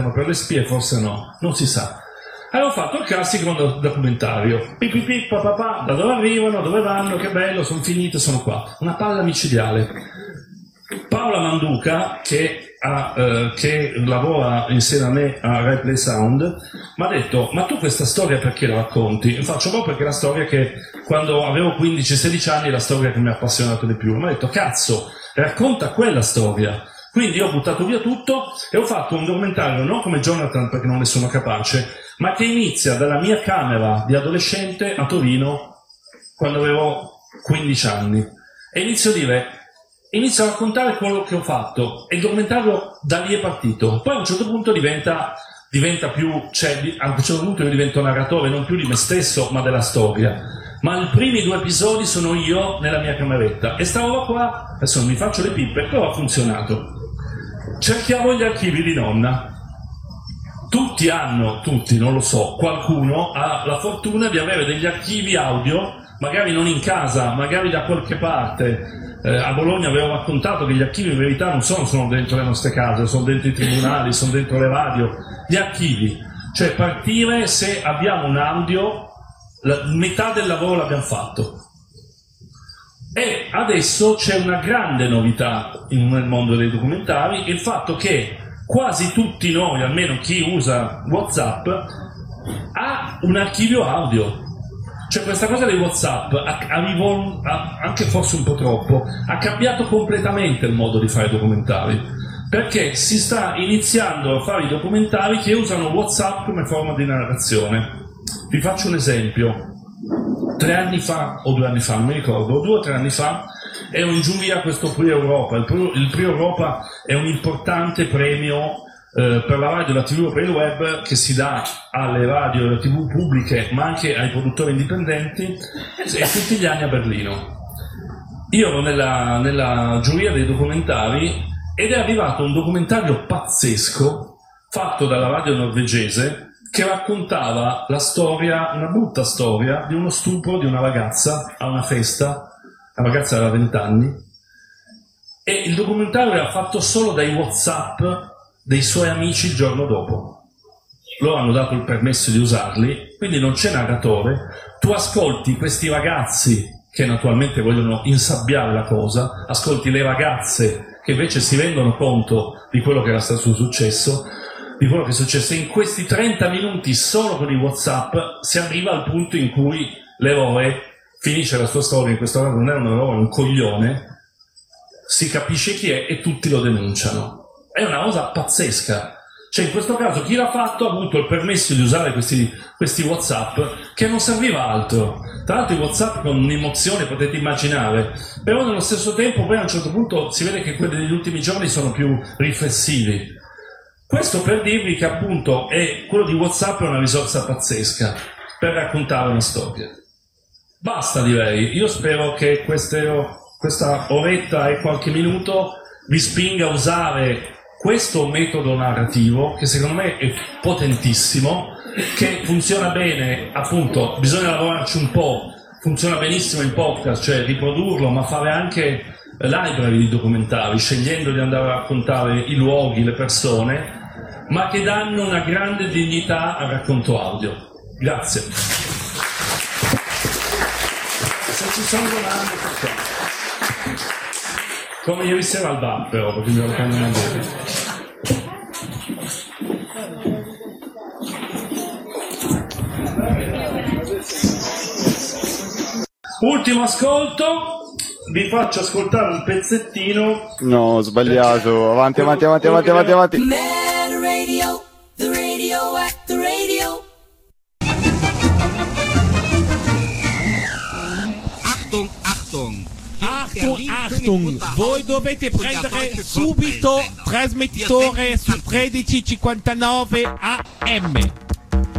per le spie forse no, non si sa. Allora ho fatto il classico documentario, papà, da dove arrivano, dove vanno, che bello, sono finite, sono qua. Una palla micidiale. Paola Manduca, che lavora insieme a me a Rai Play Sound, mi ha detto: ma tu questa storia perché la racconti? E faccio proprio perché è la storia che quando avevo 15-16 anni è la storia che mi ha appassionato di più. Mi ha detto: cazzo, racconta quella storia. Quindi ho buttato via tutto e ho fatto un documentario non come Jonathan, perché non ne sono capace, ma che inizia dalla mia camera di adolescente a Torino quando avevo 15 anni. E inizio a raccontare quello che ho fatto e il documentario da lì è partito. Poi a un certo punto diventa più, cioè a un certo punto io divento narratore non più di me stesso ma della storia. Ma i primi 2 episodi sono io nella mia cameretta e stavo qua, adesso non mi faccio le pippe, però ha funzionato. Cerchiamo gli archivi di nonna. Tutti, non lo so, qualcuno ha la fortuna di avere degli archivi audio, magari non in casa, magari da qualche parte. A Bologna avevo raccontato che gli archivi in verità non sono dentro le nostre case, sono dentro i tribunali, sono dentro le radio. Gli archivi, cioè partire se abbiamo un audio, metà del lavoro l'abbiamo fatto. E adesso c'è una grande novità nel mondo dei documentari, il fatto che quasi tutti noi, almeno chi usa WhatsApp, ha un archivio audio. Cioè questa cosa di WhatsApp, anche forse un po' troppo, ha cambiato completamente il modo di fare documentari, perché si sta iniziando a fare i documentari che usano WhatsApp come forma di narrazione. Vi faccio un esempio. 3 anni fa o 2 anni fa, non mi ricordo, 2 o 3 anni fa, ero in giuria a questo Prix Europa. Il Prix Europa è un importante premio per la radio, la TV e per il web che si dà alle radio e alle TV pubbliche ma anche ai produttori indipendenti, e tutti gli anni a Berlino. Io ero nella giuria dei documentari ed è arrivato un documentario pazzesco fatto dalla radio norvegese che raccontava la storia, una brutta storia, di uno stupro di una ragazza a una festa. La ragazza aveva 20 anni e il documentario era fatto solo dai WhatsApp dei suoi amici il giorno dopo. Loro hanno dato il permesso di usarli, quindi non c'è narratore. Tu ascolti questi ragazzi che naturalmente vogliono insabbiare la cosa, ascolti le ragazze che invece si rendono conto di quello che era stato successo, di quello che è successo. In questi 30 minuti solo con i WhatsApp si arriva al punto in cui l'eroe finisce la sua storia. In questo caso non è un eroe, è un coglione, si capisce chi è e tutti lo denunciano. È una cosa pazzesca. Cioè in questo caso chi l'ha fatto ha avuto il permesso di usare questi WhatsApp, che non serviva altro. Tra l'altro i WhatsApp con un'emozione potete immaginare, però nello stesso tempo poi a un certo punto si vede che quelli degli ultimi giorni sono più riflessivi. Questo per dirvi che appunto quello di WhatsApp è una risorsa pazzesca per raccontare una storia. Basta, direi. Io spero che questa oretta e qualche minuto vi spinga a usare questo metodo narrativo che secondo me è potentissimo, che funziona bene, appunto, bisogna lavorarci un po', funziona benissimo in podcast, cioè riprodurlo, ma fare anche library di documentari, scegliendo di andare a raccontare i luoghi, le persone, ma che danno una grande dignità al racconto audio. Grazie. Se ci sono domande, come ieri sera al bar, però, perché mi lo prendono a bere. Ultimo ascolto. Vi faccio ascoltare un pezzettino. No, ho sbagliato. Avanti. Man Radio, the radio at the radio. Achtung, voi dovete prendere subito trasmettitore su 1359 AM.